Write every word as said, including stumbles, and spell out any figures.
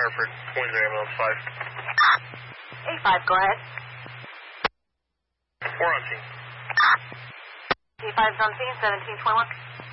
Hartford, twenty-three ambulance five. eight five, go ahead. We're on scene. eight five's on scene, seventeen twenty-one.